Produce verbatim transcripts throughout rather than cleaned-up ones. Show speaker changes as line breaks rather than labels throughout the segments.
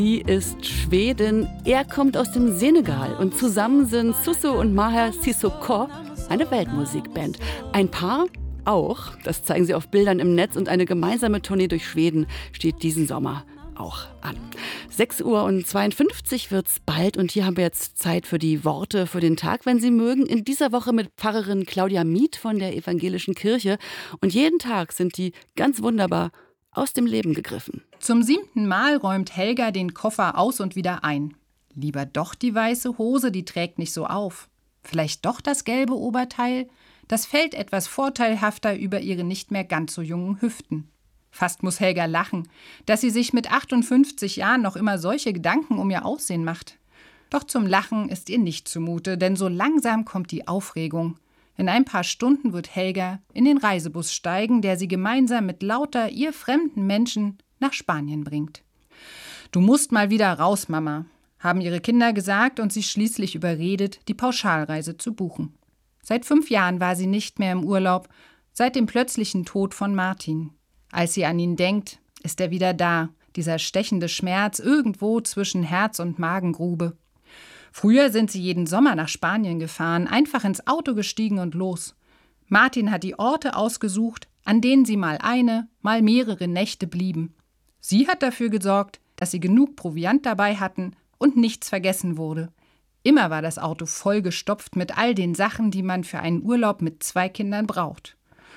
Sie ist Schwedin, er kommt aus dem Senegal und zusammen sind Suso und Maher Sissoko eine Weltmusikband. Ein Paar auch, das zeigen sie auf Bildern im Netz, und eine gemeinsame Tournee durch Schweden steht diesen Sommer auch an. sechs Uhr zweiundfünfzig wird's bald und hier haben wir jetzt Zeit für die Worte für den Tag, wenn Sie mögen. In dieser Woche mit Pfarrerin Claudia Mieth von der Evangelischen Kirche und jeden Tag sind die ganz wunderbar aus dem Leben gegriffen.
Zum siebten Mal räumt Helga den Koffer aus und wieder ein. Lieber doch die weiße Hose, die trägt nicht so auf. Vielleicht doch das gelbe Oberteil? Das fällt etwas vorteilhafter über ihre nicht mehr ganz so jungen Hüften. Fast muss Helga lachen, dass sie sich mit achtundfünfzig Jahren noch immer solche Gedanken um ihr Aussehen macht. Doch zum Lachen ist ihr nicht zumute, denn so langsam kommt die Aufregung. In ein paar Stunden wird Helga in den Reisebus steigen, der sie gemeinsam mit lauter ihr fremden Menschen nach Spanien bringt. »Du musst mal wieder raus, Mama«, haben ihre Kinder gesagt und sie schließlich überredet, die Pauschalreise zu buchen. Seit fünf Jahren war sie nicht mehr im Urlaub, seit dem plötzlichen Tod von Martin. Als sie an ihn denkt, ist er wieder da, dieser stechende Schmerz irgendwo zwischen Herz und Magengrube. Früher sind sie jeden Sommer nach Spanien gefahren, einfach ins Auto gestiegen und los. Martin hat die Orte ausgesucht, an denen sie mal eine, mal mehrere Nächte blieben. Sie hat dafür gesorgt, dass sie genug Proviant dabei hatten und nichts vergessen wurde. Immer war das Auto vollgestopft mit all den Sachen, die man für einen Urlaub mit zwei Kindern braucht.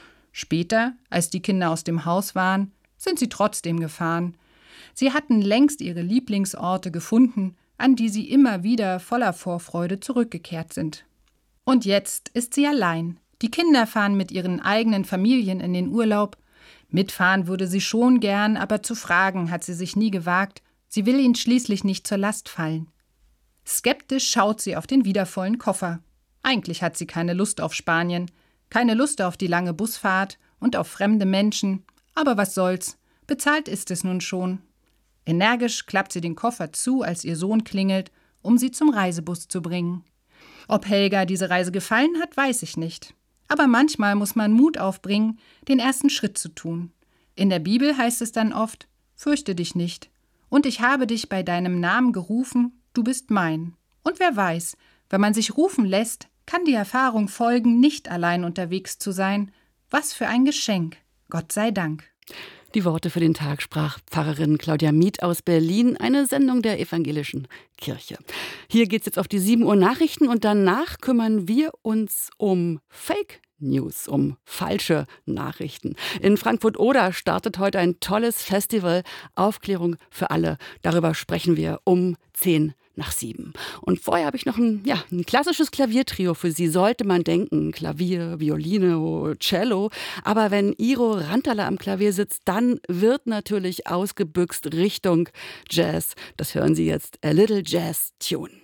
Später, als die Kinder aus dem Haus waren, sind sie trotzdem gefahren. Sie hatten längst ihre Lieblingsorte gefunden, an die sie immer wieder voller Vorfreude zurückgekehrt sind. Und jetzt ist sie allein. Die Kinder fahren mit ihren eigenen Familien in den Urlaub. Mitfahren würde sie schon gern, aber zu fragen hat sie sich nie gewagt. Sie will ihnen schließlich nicht zur Last fallen. Skeptisch schaut sie auf den wieder vollen Koffer. Eigentlich hat sie keine Lust auf Spanien, keine Lust auf die lange Busfahrt und auf fremde Menschen. Aber was soll's, bezahlt ist es nun schon. Energisch klappt sie den Koffer zu, als ihr Sohn klingelt, um sie zum Reisebus zu bringen. Ob Helga diese Reise gefallen hat, weiß ich nicht. Aber manchmal muss man Mut aufbringen, den ersten Schritt zu tun. In der Bibel heißt es dann oft, fürchte dich nicht. Und ich habe dich bei deinem Namen gerufen, du bist mein. Und wer weiß, wenn man sich rufen lässt, kann die Erfahrung folgen, nicht allein unterwegs zu sein. Was für ein Geschenk, Gott sei Dank.
Die Worte für den Tag sprach Pfarrerin Claudia Mieth aus Berlin, eine Sendung der Evangelischen Kirche. Hier geht's jetzt auf die sieben Uhr Nachrichten und danach kümmern wir uns um Fake News, um falsche Nachrichten. In Frankfurt-Oder startet heute ein tolles Festival, Aufklärung für alle. Darüber sprechen wir um zehn nach sieben. Und vorher habe ich noch ein, ja, ein klassisches Klaviertrio für Sie, sollte man denken. Klavier, Violine, Cello. Aber wenn Iro Rantala am Klavier sitzt, dann wird natürlich ausgebüxt Richtung Jazz. Das hören Sie jetzt, A Little Jazz Tune.